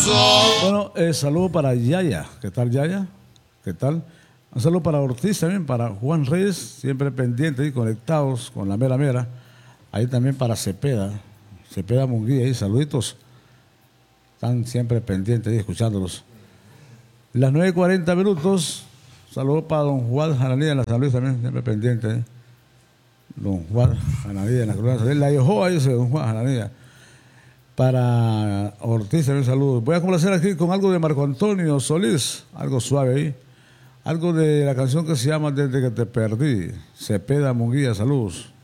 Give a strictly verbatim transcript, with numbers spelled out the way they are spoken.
Bueno, eh, saludo para Yaya. ¿Qué tal, Yaya? ¿Qué tal? Un saludo para Ortiz también, para Juan Reyes, siempre pendientes y conectados con la mera mera. Ahí también para Cepeda, Cepeda Munguía, ahí saluditos. Están siempre pendientes y escuchándolos. Las nueve y cuarenta minutos, saludo para don Juan Janalía en la San Luis también, siempre pendiente. ¿eh? Don Juan Janalía en la Cruz de San Luis. La Yohoa, dice don Juan Janalía. Para Ortiz también saludos. Voy a complacer aquí con algo de Marco Antonio Solís, algo suave ahí. Algo de la canción que se llama Desde que te perdí. Cepeda Munguía, saludos.